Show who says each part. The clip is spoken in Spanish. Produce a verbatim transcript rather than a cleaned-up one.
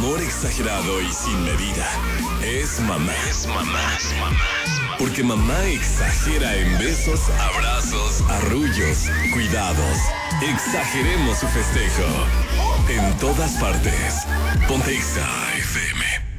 Speaker 1: amor exagerado y sin medida. Es mamá. Es mamá. Es mamá. Porque mamá exagera en besos, abrazos, arrullos, cuidados. Exageremos su festejo. En todas partes. Ponte Exa F M.